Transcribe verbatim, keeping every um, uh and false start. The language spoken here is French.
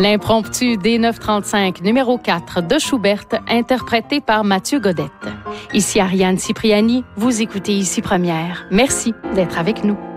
L'impromptu D neuf cent trente-cinq numéro quatre de Schubert, interprété par Mathieu Godette. Ici Ariane Cipriani, vous écoutez Ici Première. Merci d'être avec nous.